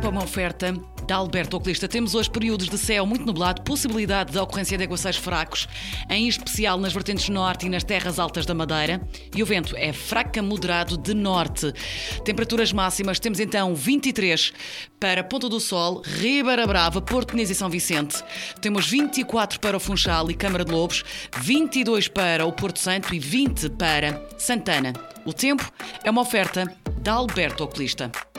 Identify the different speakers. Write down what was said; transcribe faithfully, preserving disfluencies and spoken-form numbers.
Speaker 1: tempo é uma oferta da Alberto Oculista. Temos hoje períodos de céu muito nublado, possibilidade de ocorrência de aguaceiros fracos, em especial nas vertentes norte e nas terras altas da Madeira. E o vento é fraco a moderado de norte. Temperaturas máximas, temos então vinte e três para Ponta do Sol, Ribeira Brava, Porto Inês e São Vicente. Temos vinte e quatro para o Funchal e Câmara de Lobos, vinte e dois para o Porto Santo e vinte para Santana. O tempo é uma oferta da Alberto Oculista.